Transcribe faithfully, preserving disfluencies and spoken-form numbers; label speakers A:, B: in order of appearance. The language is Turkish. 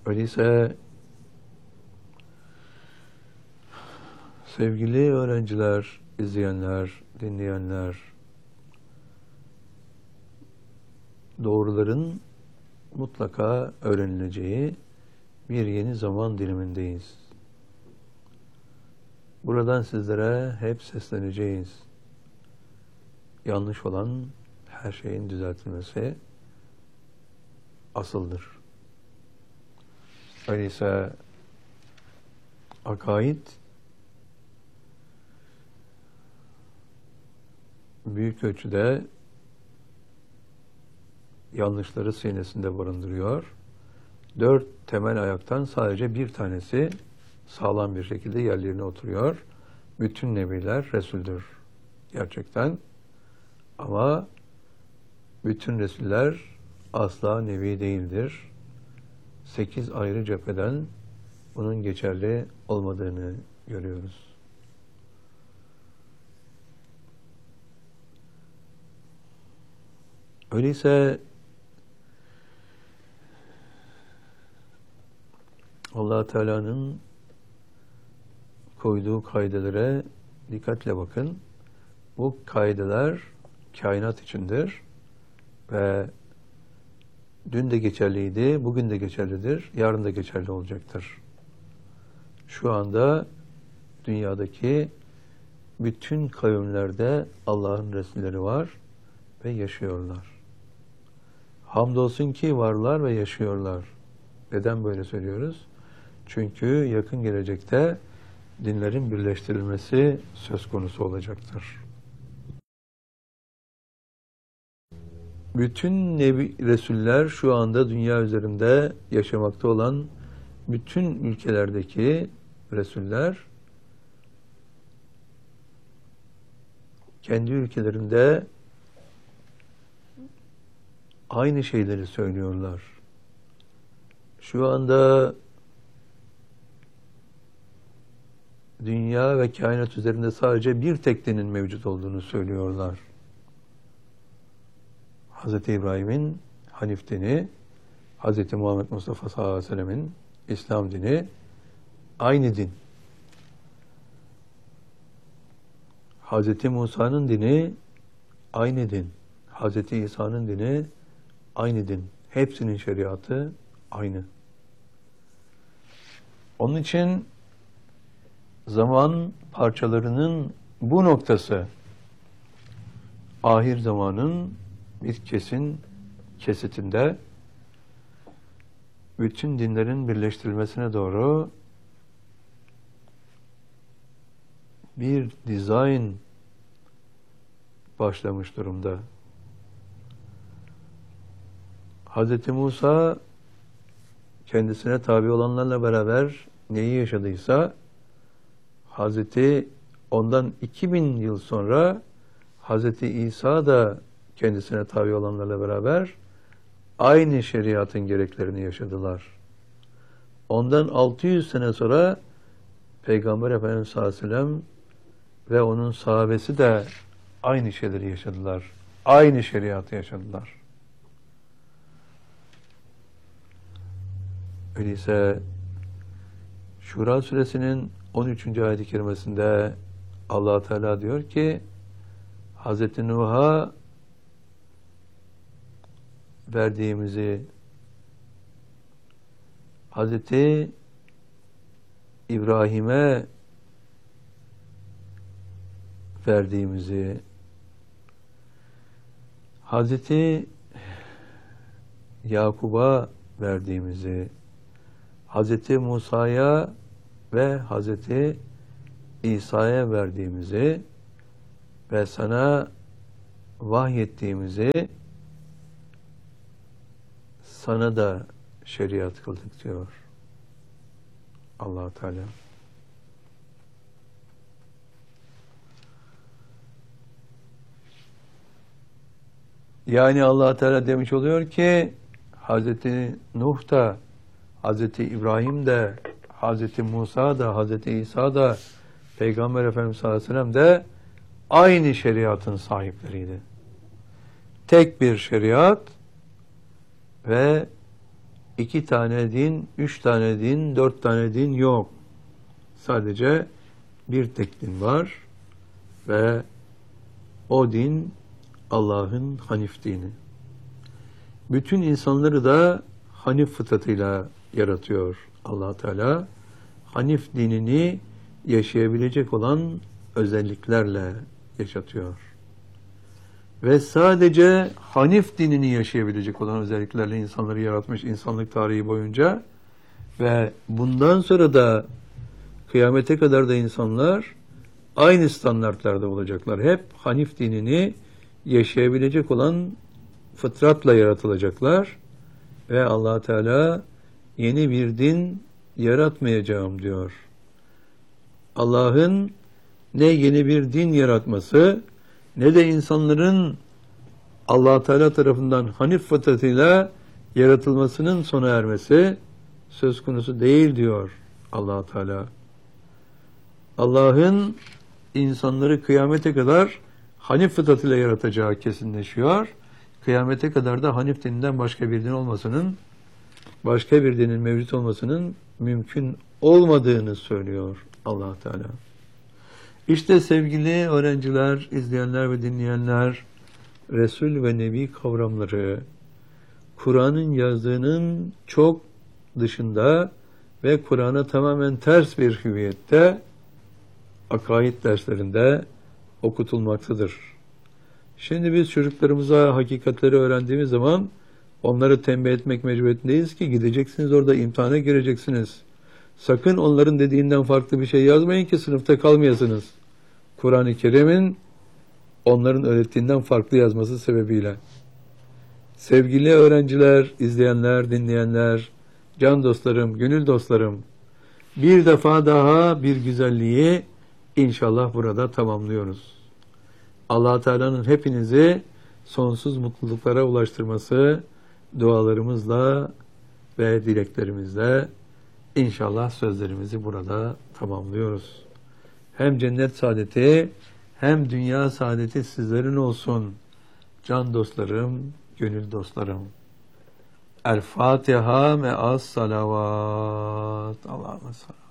A: Öyleyse sevgili öğrenciler, izleyenler, dinleyenler, doğruların mutlaka öğrenileceği bir yeni zaman dilimindeyiz. Buradan sizlere hep sesleneceğiz. Yanlış olan her şeyin düzeltilmesi asıldır. Öyleyse akaid büyük ölçüde yanlışları sinesinde barındırıyor. Dört temel ayaktan sadece bir tanesi sağlam bir şekilde yerlerine oturuyor. Bütün nebiler Resul'dür gerçekten. Ama bütün Resuller asla nebi değildir. Sekiz ayrı cepheden bunun geçerli olmadığını görüyoruz. Öyleyse Allah Teala'nın koyduğu kaidelere dikkatle bakın. Bu kaideler kainat içindir ve dün de geçerliydi, bugün de geçerlidir, yarın da geçerli olacaktır. Şu anda dünyadaki bütün kavimlerde Allah'ın Resulleri var ve yaşıyorlar. Hamdolsun ki varlar ve yaşıyorlar. Neden böyle söylüyoruz? Çünkü yakın gelecekte dinlerin birleştirilmesi söz konusu olacaktır. Bütün nebi, Resuller şu anda dünya üzerinde yaşamakta olan bütün ülkelerdeki Resuller kendi ülkelerinde aynı şeyleri söylüyorlar. Şu anda dünya ve kainat üzerinde sadece bir tek dinin mevcut olduğunu söylüyorlar. Hazreti İbrahim'in Hanif dini, Hazreti Muhammed Mustafa sallallahu aleyhi ve sellem'in İslam dini aynı din. Hazreti Musa'nın dini aynı din. Hazreti İsa'nın dini aynı din. Hepsinin şeriatı aynı. Onun için zaman parçalarının bu noktası ahir zamanın bir kesin kesitinde bütün dinlerin birleştirilmesine doğru bir dizayn başlamış durumda. Hazreti Musa kendisine tabi olanlarla beraber neyi yaşadıysa Hazreti ondan iki bin yıl sonra Hazreti İsa da kendisine tabi olanlarla beraber aynı şeriatın gereklerini yaşadılar. Ondan altı yüz sene sonra Peygamber Efendimiz sallallahu aleyhi ve sellem ve onun sahabesi de aynı şeyleri yaşadılar. Aynı şeriatı yaşadılar. Öyleyse Şura suresinin on üçüncü ayet-i kerimesinde Allah Teala diyor ki Hazreti Nuh'a verdiğimizi, Hazreti İbrahim'e verdiğimizi, Hazreti Yakub'a verdiğimizi, Hazreti Musa'ya ve Hazreti İsa'ya verdiğimizi ve sana vahyettiğimizi sana da şeriat kıldık diyor Allah Teala. Yani Allah Teala demiş oluyor ki Hazreti Nuh da, Hazreti İbrahim de, Hazreti Musa da, Hazreti İsa da, Peygamber Efendimiz sallallahu aleyhi ve sellem de aynı şeriatın sahipleriydi. Tek bir şeriat ve iki tane din, üç tane din, dört tane din yok. Sadece bir tek din var ve o din Allah'ın Hanif dini. Bütün insanları da Hanif fıtratıyla yaratıyor Allah Teala. Hanif dinini yaşayabilecek olan özelliklerle yaşatıyor. Ve sadece Hanif dinini yaşayabilecek olan özelliklerle insanları yaratmış insanlık tarihi boyunca ve bundan sonra da kıyamete kadar da insanlar aynı standartlarda olacaklar. Hep Hanif dinini yaşayabilecek olan fıtratla yaratılacaklar ve Allah Teala yeni bir din yaratmayacağım diyor. Allah'ın ne yeni bir din yaratması ne de insanların Allah Teala tarafından Hanif fıtratıyla yaratılmasının sona ermesi söz konusu değil diyor Allah Teala. Allah'ın insanları kıyamete kadar Hanif fıtratıyla yaratacağı kesinleşiyor. Kıyamete kadar da Hanif dininden başka bir din olmasının, başka bir dinin mevcut olmasının mümkün olmadığını söylüyor Allah Teala. İşte sevgili öğrenciler, izleyenler ve dinleyenler, Resul ve Nebi kavramları Kur'an'ın yazdığının çok dışında ve Kur'an'a tamamen ters bir hüviyette akaid derslerinde okutulmaktadır. Şimdi biz çocuklarımıza hakikatleri öğrendiğimiz zaman onları tembih etmek mecburiyetindeyiz ki gideceksiniz orada imtihana gireceksiniz. Sakın onların dediğinden farklı bir şey yazmayın ki sınıfta kalmayasınız. Kur'an-ı Kerim'in onların öğrettiğinden farklı yazması sebebiyle. Sevgili öğrenciler, izleyenler, dinleyenler, can dostlarım, gönül dostlarım, bir defa daha bir güzelliği inşallah burada tamamlıyoruz. Allah Teala'nın hepinizi sonsuz mutluluklara ulaştırması dualarımızla ve dileklerimizle inşallah sözlerimizi burada tamamlıyoruz. Hem cennet saadeti hem dünya saadeti sizlerin olsun. Can dostlarım, gönül dostlarım. El Fatiha me'as salavat. Allah'ım sallallahu.